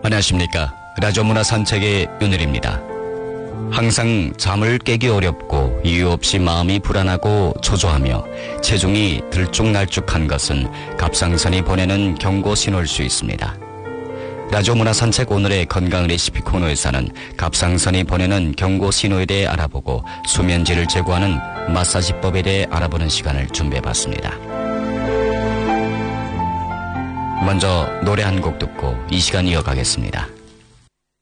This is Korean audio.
안녕하십니까. 라디오 문화 산책의 윤일입니다. 항상 잠을 깨기 어렵고 이유 없이 마음이 불안하고 초조하며 체중이 들쭉날쭉한 것은 갑상선이 보내는 경고 신호일 수 있습니다. 라디오 문화 산책 오늘의 건강 레시피 코너에서는 갑상선이 보내는 경고 신호에 대해 알아보고 수면질을 제거하는 마사지법에 대해 알아보는 시간을 준비해봤습니다. 먼저 노래 한 곡 듣고 이 시간 이어가겠습니다.